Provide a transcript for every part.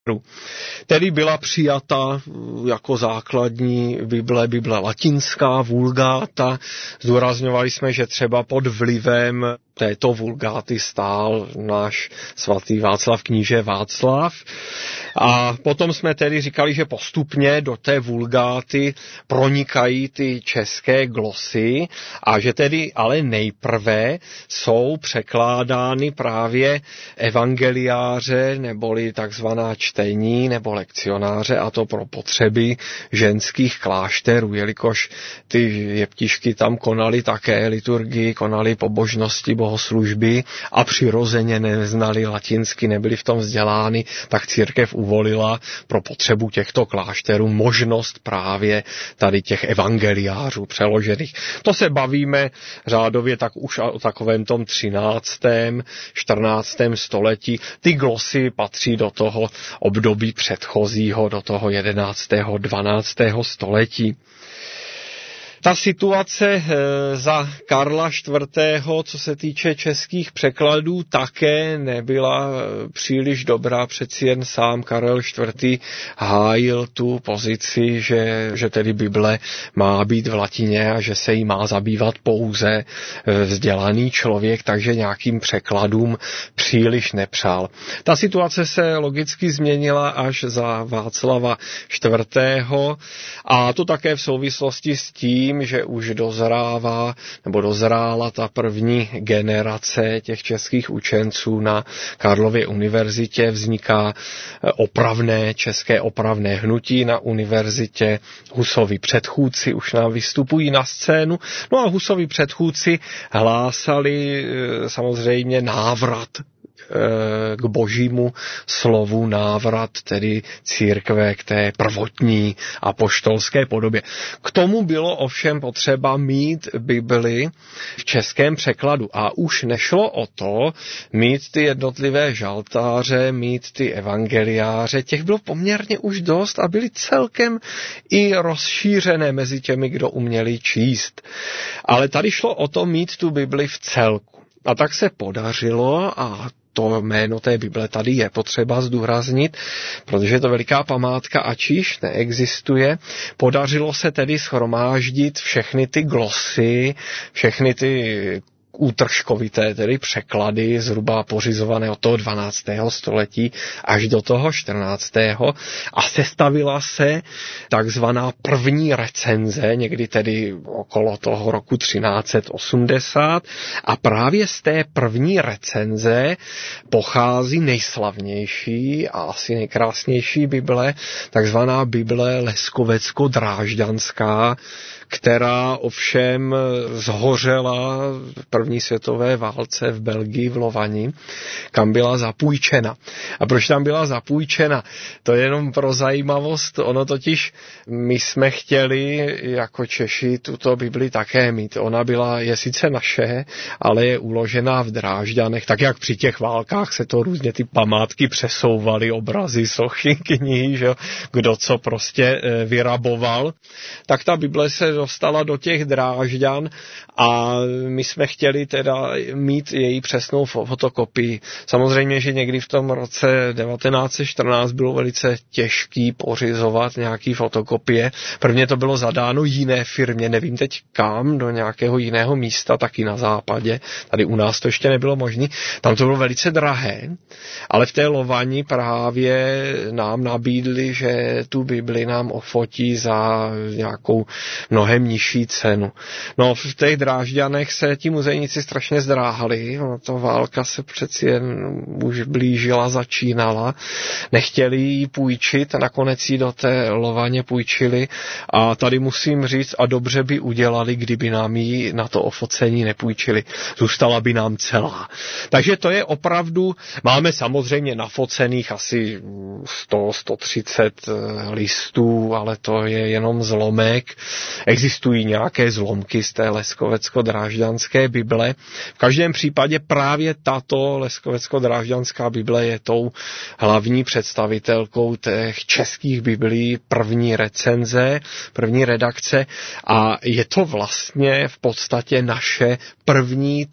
Tedy byla přijata jako základní Bible latinská vulgáta. Zdůrazňovali jsme, že třeba pod vlivem této vulgáty stál náš svatý Václav kníže Václav. A potom jsme tedy říkali, že postupně do té vulgáty pronikají ty české glosy a že tedy ale nejprve jsou překládány právě evangeliáře neboli takzvaná čtení nebo lekcionáře, a to pro potřeby ženských klášterů, jelikož ty jeptišky tam konaly také liturgii, konaly pobožnosti, bohoslužby a přirozeně neznali latinsky, nebyli v tom vzdělány, tak církev uvolila pro potřebu těchto klášterů možnost právě tady těch evangeliářů přeložených. To se bavíme řádově tak už o takovém tom 13., 14. století. Ty glosy patří do toho období předchozího, do toho 11., 12. století. Ta situace za Karla IV., co se týče českých překladů, také nebyla příliš dobrá. Přeci jen sám Karel IV. Hájil tu pozici, že tedy Bible má být v latině a že se jí má zabývat pouze vzdělaný člověk, takže nějakým překladům příliš nepřál. Ta situace se logicky změnila až za Václava IV. A to také v souvislosti s tím, že už dozrála ta první generace těch českých učenců na Karlově univerzitě, vzniká české opravné hnutí na univerzitě, Husovi předchůdci už nám vystupují na scénu, no a Husovi předchůdci hlásali samozřejmě návrat k božímu slovu, návrat tedy církve k té prvotní apoštolské podobě. K tomu bylo ovšem potřeba mít Bibli v českém překladu a už nešlo o to mít ty jednotlivé žaltáře, mít ty evangeliáře, těch bylo poměrně už dost a byly celkem i rozšířené mezi těmi, kdo uměli číst. Ale tady šlo o to mít tu Bibli v celku. A tak se podařilo, a to jméno té Bible tady je potřeba zdůraznit, protože je to veliká památka, ač již neexistuje. Podařilo se tedy shromáždit všechny ty glosy, všechny ty útržkovité tedy překlady, zhruba pořizované od toho 12. století až do toho 14. a sestavila se takzvaná první recenze, někdy tedy okolo toho roku 1380, a právě z té první recenze pochází nejslavnější a asi nejkrásnější Bible, takzvaná Bible leskovecko-drážďanská, která ovšem zhořela v první světové válce v Belgii v Lovani, kam byla zapůjčena. A proč tam byla zapůjčena? To je jenom pro zajímavost, ono totiž my jsme chtěli jako Češi tuto Bibli také mít. Ona je sice naše, ale je uložená v Drážďanech, tak jak při těch válkách se to různě ty památky přesouvaly, obrazy, sochy, knihy, že kdo co prostě vyraboval, tak ta Bible se dostala do těch Drážďan a my jsme chtěli teda mít její přesnou fotokopii. Samozřejmě, že někdy v tom roce 1914 bylo velice těžký pořizovat nějaký fotokopie. Prvně to bylo zadáno jiné firmě, nevím teď kam, do nějakého jiného místa, taky na západě. Tady u nás to ještě nebylo možné. Tam to bylo velice drahé, ale v té Lovani právě nám nabídli, že tu Bibli nám ofotí za nějakou mnohem nižší cenu. No v těch Drážďanech se ti muzejníci strašně zdráhali, to válka se přeci jen už blížila, začínala, nechtěli ji půjčit a nakonec ji do té Lovaně půjčili a tady musím říct, a dobře by udělali, kdyby nám ji na to ofocení nepůjčili. Zůstala by nám celá. Takže to je opravdu, máme samozřejmě nafocených asi 100-130 listů, ale to je jenom zlomek. Existují nějaké zlomky z té leskovecko-drážďanské Bible, Bible. V každém případě právě tato Leskovecko-Drážďanská Bible je tou hlavní představitelkou těch českých biblií první recenze, první redakce a je to vlastně v podstatě naše první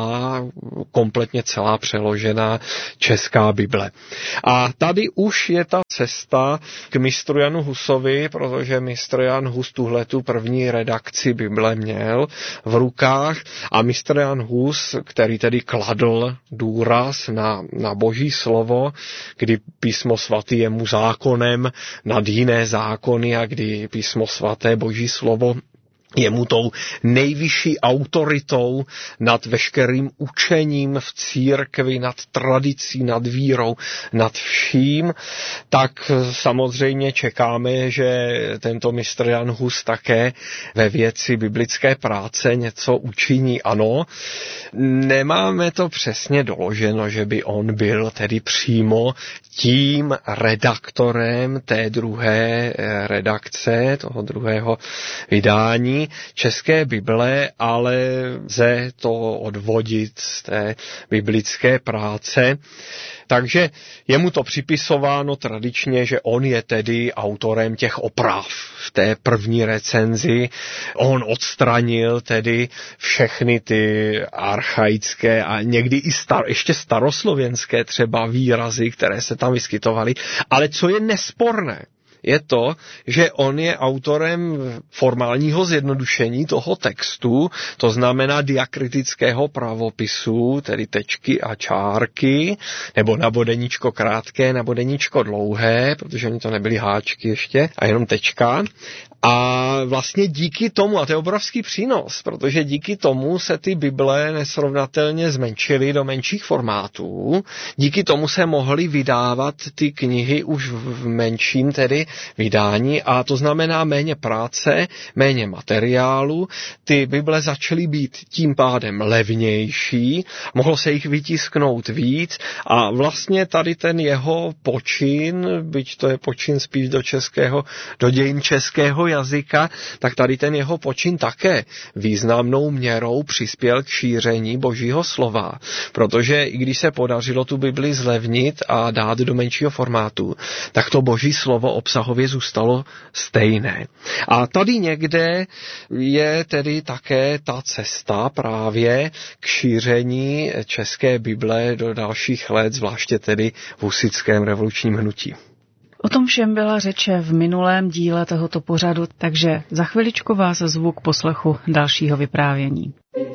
kompletně celá přeložená česká Bible. A tady už je ta cesta k mistru Janu Husovi, protože mistr Jan Hus tuhletu první redakci Bible měl v rukách a mistr Jan Hus, který tedy kladl důraz na Boží slovo, kdy písmo svaté je mu zákonem nad jiné zákony a kdy písmo svaté Boží slovo je mu tou nejvyšší autoritou nad veškerým učením v církvi, nad tradicí, nad vírou, nad vším, tak samozřejmě čekáme, že tento mistr Jan Hus také ve věci biblické práce něco učiní. Ano, nemáme to přesně doloženo, že by on byl tedy přímo tím redaktorem té druhé redakce, toho druhého vydání české Bible, ale lze to odvodit z té biblické práce. Takže je mu to připisováno tradičně, že on je tedy autorem těch oprav v té první recenzi. On odstranil tedy všechny ty archaické a někdy i ještě staroslovenské třeba výrazy, které se tam vyskytovaly. Ale co je nesporné, je to, že on je autorem formálního zjednodušení toho textu, to znamená diakritického pravopisu, tedy tečky a čárky, nebo nabodeníčko krátké, nabodeníčko dlouhé, protože oni to nebyly háčky ještě, a jenom tečka. A vlastně díky tomu, a to je obrovský přínos, protože díky tomu se ty Bible nesrovnatelně zmenšily do menších formátů, díky tomu se mohly vydávat ty knihy už v menším tedy vydání a to znamená méně práce, méně materiálu, ty Bible začaly být tím pádem levnější, mohlo se jich vytisknout víc a vlastně tady ten jeho počin, byť to je počin spíš do dějin českého jazyka, tak tady ten jeho počin také významnou měrou přispěl k šíření Božího slova, protože i když se podařilo tu Bibli zlevnit a dát do menšího formátu, tak to Boží slovo obsahově zůstalo stejné. A tady někde je tedy také ta cesta právě k šíření české Bible do dalších let, zvláště tedy v husitském revolučním hnutí. O tom všem byla řeč v minulém díle tohoto pořadu, takže za chviličku vás zvu k poslechu dalšího vyprávění.